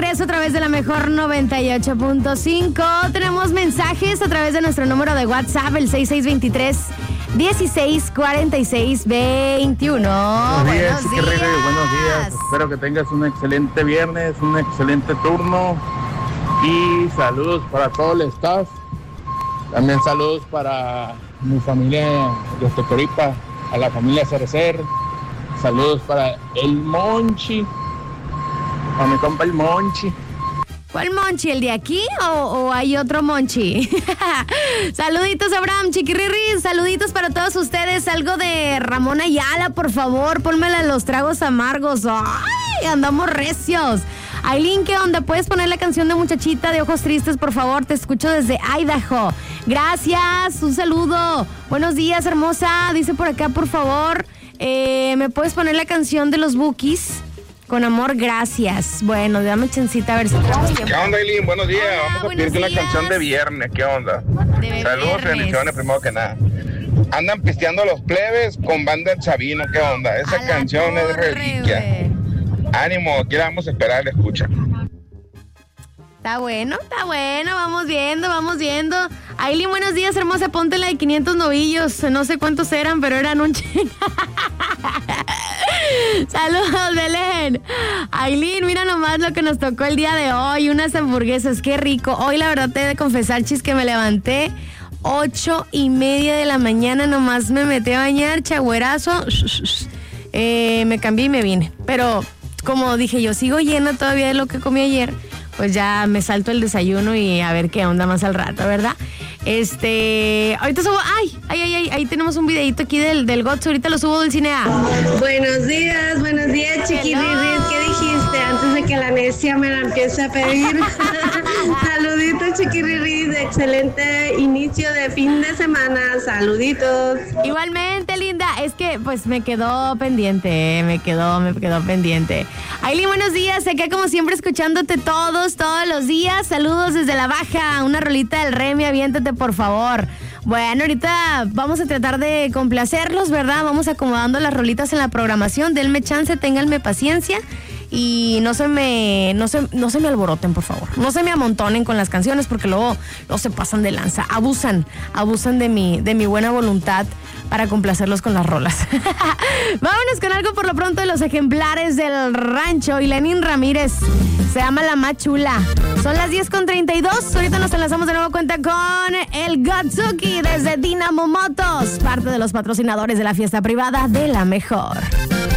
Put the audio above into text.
regreso a través de la mejor 98.5. Tenemos mensajes a través de nuestro número de WhatsApp, el 6623-164621. Buenos días. Buenos días. Espero que tengas un excelente viernes, un excelente turno. Y saludos para todo el staff. También saludos para mi familia de Tecoripa, a la familia Cerecer. Saludos para el Monchi, a mi compa el Monchi. ¿Cuál Monchi? ¿El de aquí o hay otro Monchi? Saluditos, Abraham, Chiquirrirri, saluditos para todos ustedes. Algo de Ramón Ayala, por favor, pónmela los tragos amargos. ¡Ay! Andamos recios. Aileen, ¿qué onda? ¿Puedes poner la canción de Muchachita de Ojos Tristes, por favor? Te escucho desde Idaho. Gracias, un saludo. Buenos días, hermosa. Dice por acá, por favor, ¿me puedes poner la canción de los Bukis? Con amor, gracias. Bueno, dame chancita a ver si tenemos tiempo. ¿Qué onda, Aileen? Buenos días. Hola, vamos a pedirte una canción de viernes. ¿Qué onda? Saludos y bendiciones, primero que nada. Andan pisteando los plebes con Banda El Sabino. ¿Qué onda? Esa canción es reliquia. Ánimo, aquí la vamos a esperar, escucha. Está bueno, vamos viendo. Aileen, buenos días, hermosa, ponte la de 500 novillos, no sé cuántos eran, pero eran un chingo. Saludos, Belén. Aileen, mira nomás lo que nos tocó el día de hoy, unas hamburguesas, qué rico. Hoy la verdad te he de confesar, Chis, que me levanté 8:30 de la mañana, nomás me metí a bañar, chagüerazo, me cambié y me vine, pero como dije yo, sigo llena todavía de lo que comí ayer, pues ya me salto el desayuno y a ver qué onda más al rato, ¿verdad? Ahorita subo, ahí tenemos un videito aquí del GOTS, ahorita lo subo del cine A. Buenos días, chiquirrirris, ¿qué dijiste? Antes de que la necia me la empiece a pedir. Saluditos, chiquirrirris, excelente inicio de fin de semana, saluditos. Igualmente, linda, es que pues me quedó pendiente. Aileen, buenos días, acá como siempre escuchándote todos los días, saludos desde la baja, una rolita del Remy, aviéntate por favor. Bueno, ahorita vamos a tratar de complacerlos, ¿verdad? Vamos acomodando las rolitas en la programación, denme chance, ténganme paciencia y no se me alboroten, por favor. No se me amontonen con las canciones porque luego se pasan de lanza, abusan de mi buena voluntad para complacerlos con las rolas. Vámonos con algo por lo pronto de Los Ejemplares del Rancho y Lenín Ramírez. Se llama La Más Chula. Son las 10:32. Ahorita nos enlazamos de nuevo cuenta con el Gotsuki desde Dinamo Motos, parte de los patrocinadores de la fiesta privada de La Mejor.